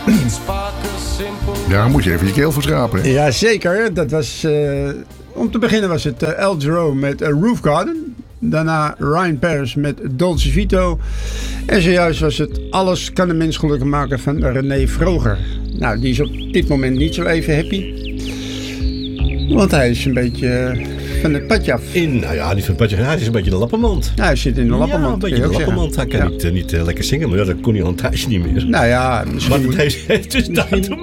Ja, daar moet je even je keel verschrapen. Ja, zeker. Dat was, om te beginnen was het El Giro met Roof Garden. Daarna Ryan Paris met Dolce Vito. En zojuist was het Alles kan een mens gelukkig maken van René Vroger. Nou, die is op dit moment niet zo even happy. Want hij is een beetje van het padje af. Nou ja, niet van het padje. Hij is een beetje de lappenmand. Nou, hij zit in de lappenmand. Ja, een beetje de lappenmand. Hij kan niet lekker zingen, maar dat kon hij al een tijdje niet meer. Nou ja, misschien... Maar dat heeft dus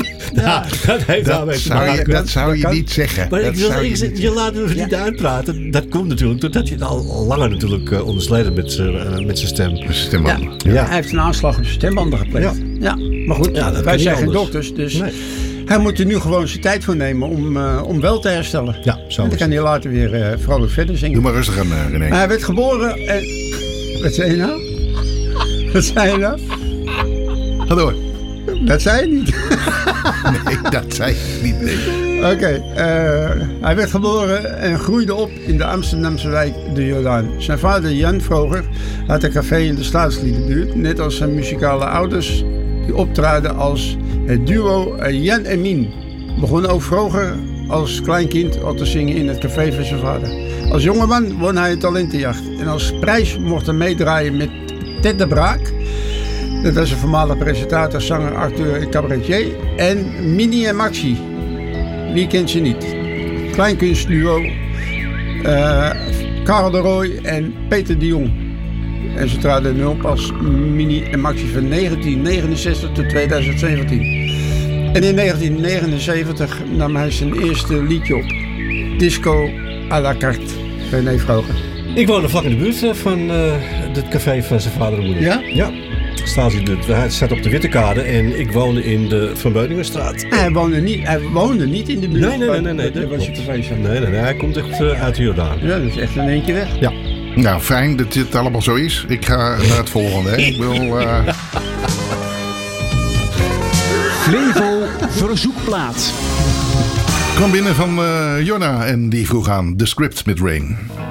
dat zou je niet zeggen. Maar je laat hem niet uitpraten. Dat komt natuurlijk doordat je al langer natuurlijk ondersleden met zijn stem. Met zijn stembanden. Ja, hij heeft een aanslag op zijn stembanden gepleegd. Ja. Maar goed, wij zijn geen dokters, dus... Nee. Hij moet er nu gewoon zijn tijd voor nemen om wel te herstellen. Ja, zo. En dan kan hij later weer vrolijk verder zingen. Doe maar rustig aan, René. Hij werd geboren en... Wat zei je nou? Wat zei je nou? Ga door. Dat zei je niet. Nee, dat zei ik niet. Nee. Oké. Hij werd geboren en groeide op in de Amsterdamse wijk De Jordaan. Zijn vader Jan Vroger had een café in de Staatsliedenbuurt. Net als zijn muzikale ouders die optraden als het duo Jan en Mien. Begon ook Vroger als kleinkind al te zingen in het café van zijn vader. Als jongeman won hij een talentenjacht. En als prijs mocht hij meedraaien met Ted de Braak. Dat was een voormalig presentator, zanger, acteur en cabaretier. En Minnie en Maxi. Wie kent ze niet? Kleinkunstduo. Karel de Rooij en Peter de Jong. En ze traden nu op als Minnie en Maxi van 1969 tot 2017. En in 1979 nam hij zijn eerste liedje op. Disco à la carte. René Vroger. Ik woonde vlak in de buurt van het café van zijn vader en moeder. Ja? Ja. Hij staat op de Wittekade en ik woonde in de Van Beuningenstraat. Hij woonde niet in de buurt. Nee. Dat was je café. Nee, hij komt echt uit de Jordaan. Ja, dat is echt in één keer weg. Ja. Nou, fijn dat dit allemaal zo is. Ik ga naar het volgende. Hè. Ik wil... Flevo verzoekplaat. kwam binnen van Jonna en die vroeg aan The Script met Rain.